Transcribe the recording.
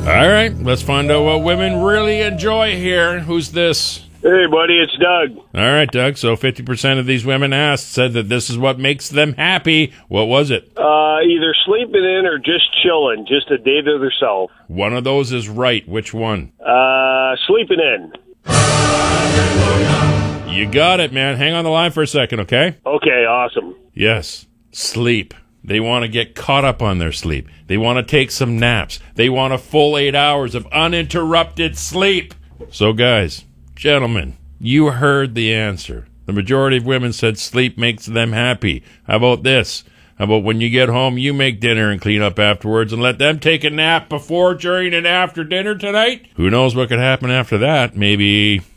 All right, let's find out what women really enjoy here. Who's this? Hey, buddy, it's Doug. All right, Doug. So 50% of these women asked said that this is what makes them happy. What was it? Either sleeping in or just chilling, just a day to themselves. One of those is right. Which one? Sleeping in. You got it, man. Hang on the line for a second, okay? Okay, awesome. Yes, sleep. They want to get caught up on their sleep. They want to take some naps. They want a full 8 hours of uninterrupted sleep. So, guys, gentlemen, you heard the answer. The majority of women said sleep makes them happy. How about this? How about when you get home, you make dinner and clean up afterwards and let them take a nap before, during, and after dinner tonight? Who knows what could happen after that? Maybe